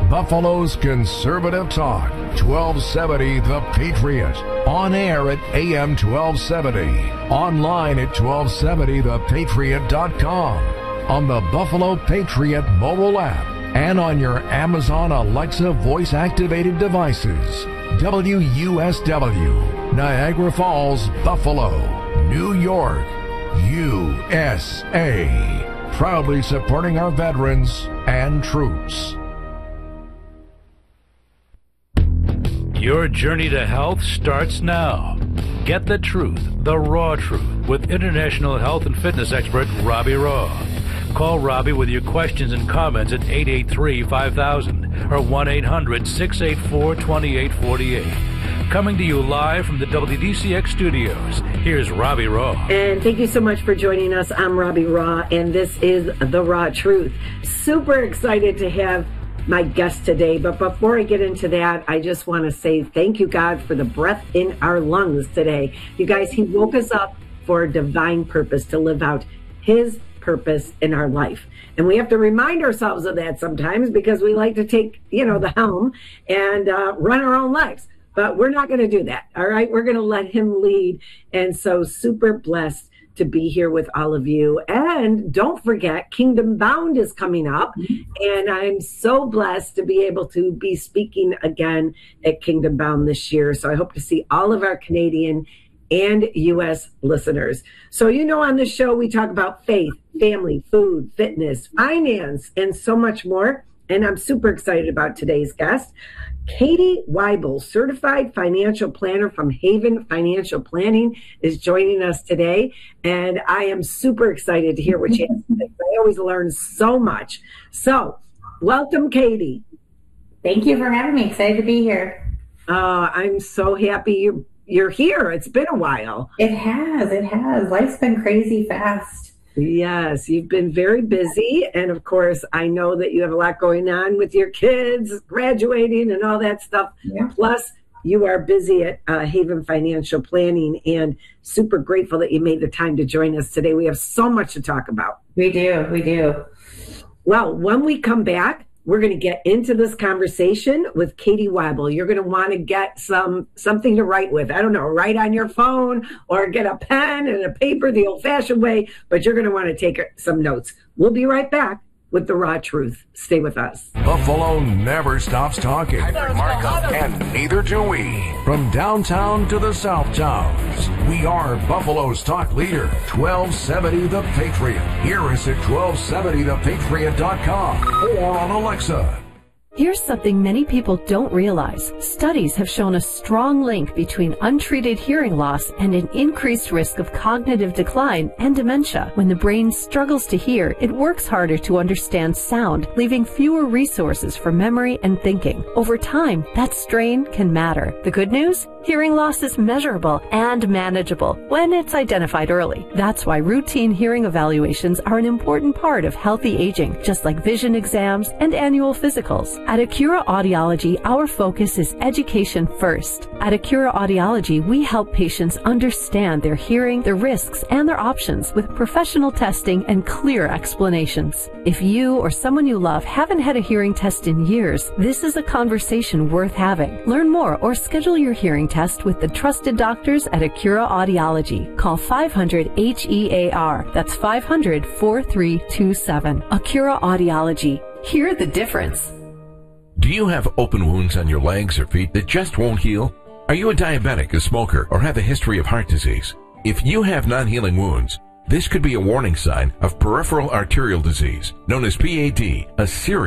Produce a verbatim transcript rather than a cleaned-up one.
Buffalo's Conservative Talk, twelve seventy The Patriot. On air at A M twelve seventy. Online at twelve seventy the patriot dot com. On the Buffalo Patriot mobile app. And on your Amazon Alexa voice-activated devices. W U S W, Niagara Falls, Buffalo, New York, U S A. Proudly supporting our veterans and troops. Your journey to health starts now. Get the truth, the raw truth, with international health and fitness expert Robbie Raugh. Call Robbie with your questions and comments at eight eight three, five thousand or one eight hundred, six eight four, two eight four eight. Coming to you live from the W D C X studios, here's Robbie Raugh. And thank you so much for joining us. I'm Robbie Raugh, and this is The Raw Truth. Super excited to have my guest today, but before I get into that, I just want to say thank you, God, for the breath in our lungs today. You guys, He woke us up for a divine purpose, to live out His purpose in our life. And we have to remind ourselves of that sometimes, because we like to take, you know, the helm and uh, run our own lives. But we're not going to do that. All right. We're going to let Him lead. And so super blessed to be here with all of you. And don't forget, Kingdom Bound is coming up. And I'm so blessed to be able to be speaking again at Kingdom Bound this year. So I hope to see all of our Canadian and U S listeners. So, you know, on this show, we talk about faith, family, food, fitness, finance, and so much more. And I'm super excited about today's guest. Katie Weibel, certified financial planner from Haven Financial Planning, is joining us today. And I am super excited to hear what she has to say. I always learn so much. So welcome, Katie. Thank you for having me. Excited to be here. Uh, I'm so happy you're, you're here. It's been a while. It has. It has. Life's been crazy fast. Yes, you've been very busy. And of course, I know that you have a lot going on with your kids, graduating and all that stuff. Yeah. Plus, you are busy at uh, Haven Financial Planning, and super grateful that you made the time to join us today. We have so much to talk about. We do. We do. Well, when we come back, we're going to get into this conversation with Katie Weibel. You're going to want to get some something to write with. I don't know, write on your phone or get a pen and a paper the old-fashioned way, but you're going to want to take some notes. We'll be right back with The Raw Truth. Stay with us. Buffalo never stops talking. And neither do we. From downtown to the South Towns, we are Buffalo's talk leader, twelve seventy The Patriot. Hear us at twelve seventy the patriot dot com or on Alexa. Here's something many people don't realize. Studies have shown a strong link between untreated hearing loss and an increased risk of cognitive decline and dementia. When the brain struggles to hear, it works harder to understand sound, leaving fewer resources for memory and thinking. Over time, that strain can matter. The good news? Hearing loss is measurable and manageable when it's identified early. That's why routine hearing evaluations are an important part of healthy aging, just like vision exams and annual physicals. At Acura Audiology, our focus is education first. At Acura Audiology, we help patients understand their hearing, their risks, and their options with professional testing and clear explanations. If you or someone you love haven't had a hearing test in years, this is a conversation worth having. Learn more or schedule your hearing test with the trusted doctors at Acura Audiology. Call five hundred H E A R. That's five hundred, four three two seven. Acura Audiology. Hear the difference. Do you have open wounds on your legs or feet that just won't heal? Are you a diabetic, a smoker, or have a history of heart disease? If you have non-healing wounds, this could be a warning sign of peripheral arterial disease, known as P A D, a serious